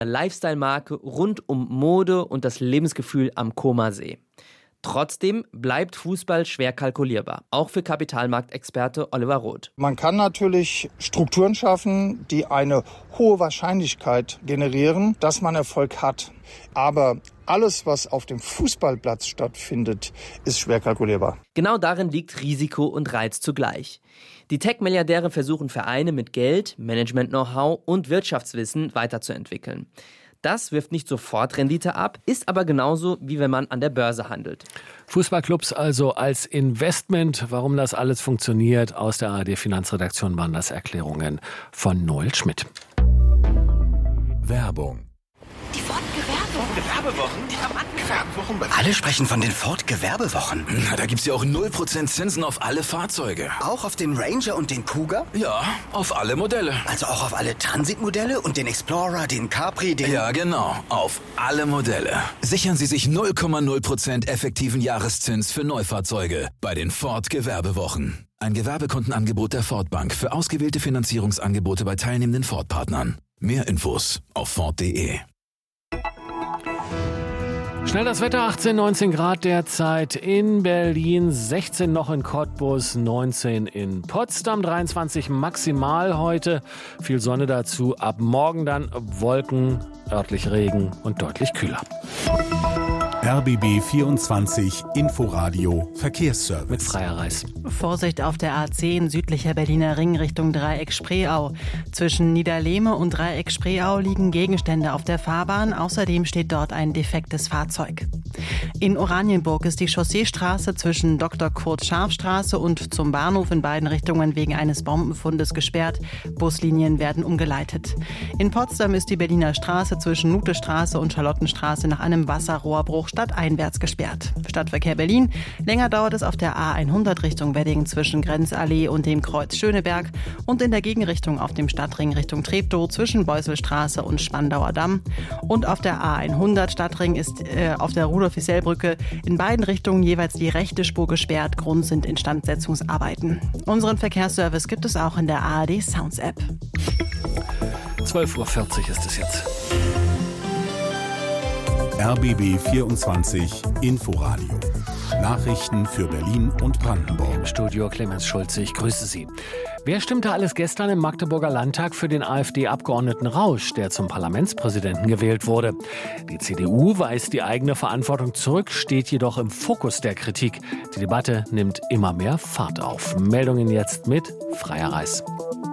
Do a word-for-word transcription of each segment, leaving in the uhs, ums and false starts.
Lifestyle-Marke rund um Mode und das Lebensgefühl am Comer See. Trotzdem bleibt Fußball schwer kalkulierbar, auch für Kapitalmarktexperte Oliver Roth. Man kann natürlich Strukturen schaffen, die eine hohe Wahrscheinlichkeit generieren, dass man Erfolg hat. Aber alles, was auf dem Fußballplatz stattfindet, ist schwer kalkulierbar. Genau darin liegt Risiko und Reiz zugleich. Die Tech-Milliardäre versuchen Vereine mit Geld, Management-Know-how und Wirtschaftswissen weiterzuentwickeln. Das wirft nicht sofort Rendite ab, ist aber genauso, wie wenn man an der Börse handelt. Fußballclubs also als Investment. Warum das alles funktioniert, aus der A R D-Finanzredaktion waren das Erklärungen von Noel Schmidt. Werbung. Die Ford Gewerbewochen. Gewerbewochen? Die Gewerbewochen? Alle sprechen von den Ford Gewerbewochen. Na, da gibt's ja auch null Prozent Zinsen auf alle Fahrzeuge. Auch auf den Ranger und den Kuga? Ja, auf alle Modelle. Also auch auf alle Transit-Modelle und den Explorer, den Capri, den... Ja, genau. Auf alle Modelle. Sichern Sie sich null Komma null Prozent effektiven Jahreszins für Neufahrzeuge bei den Ford Gewerbewochen. Ein Gewerbekundenangebot der Ford Bank für ausgewählte Finanzierungsangebote bei teilnehmenden Ford-Partnern. Mehr Infos auf Ford punkt de. Schnell das Wetter, achtzehn, neunzehn Grad derzeit in Berlin, sechzehn noch in Cottbus, neunzehn in Potsdam, dreiundzwanzig maximal heute. Viel Sonne dazu, ab morgen dann Wolken, örtlich Regen und deutlich kühler. R B B vierundzwanzig Inforadio Verkehrsservice. Mit Freier Reis. Vorsicht auf der A zehn südlicher Berliner Ring Richtung Dreieck-Spreeau. Zwischen Niederlehme und Dreieck-Spreeau liegen Gegenstände auf der Fahrbahn. Außerdem steht dort ein defektes Fahrzeug. In Oranienburg ist die Chausseestraße zwischen Doktor Kurt-Scharf-Straße und zum Bahnhof in beiden Richtungen wegen eines Bombenfundes gesperrt. Buslinien werden umgeleitet. In Potsdam ist die Berliner Straße zwischen Nutestraße und Charlottenstraße nach einem Wasserrohrbruch stadteinwärts gesperrt. Stadtverkehr Berlin. Länger dauert es auf der A hundert Richtung Wedding zwischen Grenzallee und dem Kreuz Schöneberg und in der Gegenrichtung auf dem Stadtring Richtung Treptow zwischen Beuselstraße und Spandauer Damm. Und auf der A hundert Stadtring ist äh, auf der Rudolf-Isell-Brücke in beiden Richtungen jeweils die rechte Spur gesperrt. Grund sind Instandsetzungsarbeiten. Unseren Verkehrsservice gibt es auch in der A R D Sounds App. zwölf Uhr vierzig ist es jetzt. R B B vierundzwanzig Inforadio. Nachrichten für Berlin und Brandenburg. Im Studio Clemens Schulze, ich grüße Sie. Wer stimmte alles gestern im Magdeburger Landtag für den AfD-Abgeordneten Rausch, der zum Parlamentspräsidenten gewählt wurde? Die C D U weist die eigene Verantwortung zurück, steht jedoch im Fokus der Kritik. Die Debatte nimmt immer mehr Fahrt auf. Meldungen jetzt mit Freier Reis.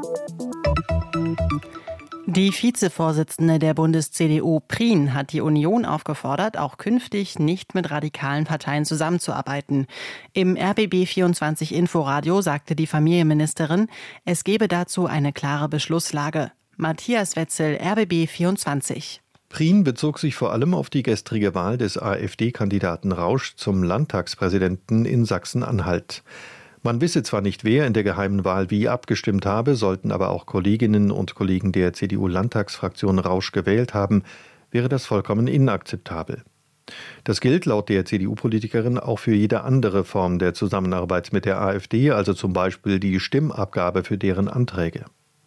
Die Vizevorsitzende der Bundes-C D U, Prien, hat die Union aufgefordert, auch künftig nicht mit radikalen Parteien zusammenzuarbeiten. Im R B B vierundzwanzig Inforadio sagte die Familienministerin, es gebe dazu eine klare Beschlusslage. Matthias Wetzel, R B B vierundzwanzig. Prien bezog sich vor allem auf die gestrige Wahl des AfD-Kandidaten Rausch zum Landtagspräsidenten in Sachsen-Anhalt. Man wisse zwar nicht, wer in der geheimen Wahl wie abgestimmt habe, sollten aber auch Kolleginnen und Kollegen der C D U-Landtagsfraktion Rausch gewählt haben, wäre das vollkommen inakzeptabel. Das gilt laut der C D U-Politikerin auch für jede andere Form der Zusammenarbeit mit der AfD, also zum Beispiel die Stimmabgabe für deren Anträge.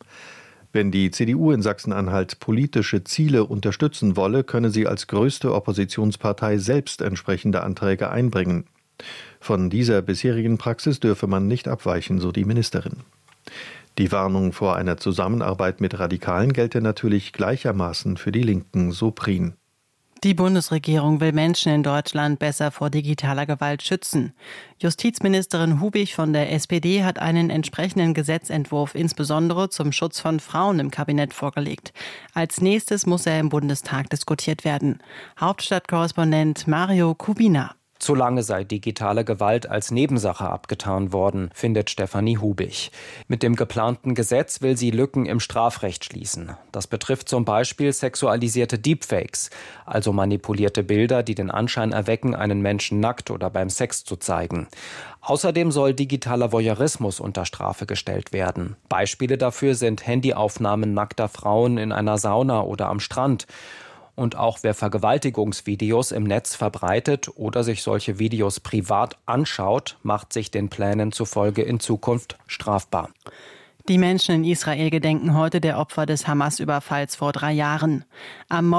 Wenn die C D U in Sachsen-Anhalt politische Ziele unterstützen wolle, könne sie als größte Oppositionspartei selbst entsprechende Anträge einbringen. Von dieser bisherigen Praxis dürfe man nicht abweichen, so die Ministerin. Die Warnung vor einer Zusammenarbeit mit Radikalen gelte natürlich gleichermaßen für die Linken, so Prien. Die Bundesregierung will Menschen in Deutschland besser vor digitaler Gewalt schützen. Justizministerin Hubig von der S P D hat einen entsprechenden Gesetzentwurf insbesondere zum Schutz von Frauen im Kabinett vorgelegt. Als nächstes muss er im Bundestag diskutiert werden. Hauptstadtkorrespondent Mario Kubina. Zu lange sei digitale Gewalt als Nebensache abgetan worden, findet Stefanie Hubig. Mit dem geplanten Gesetz will sie Lücken im Strafrecht schließen. Das betrifft zum Beispiel sexualisierte Deepfakes, also manipulierte Bilder, die den Anschein erwecken, einen Menschen nackt oder beim Sex zu zeigen. Außerdem soll digitaler Voyeurismus unter Strafe gestellt werden. Beispiele dafür sind Handyaufnahmen nackter Frauen in einer Sauna oder am Strand. Und auch wer Vergewaltigungsvideos im Netz verbreitet oder sich solche Videos privat anschaut, macht sich den Plänen zufolge in Zukunft strafbar. Die Menschen in Israel gedenken heute der Opfer des Hamas-Überfalls vor drei Jahren. Am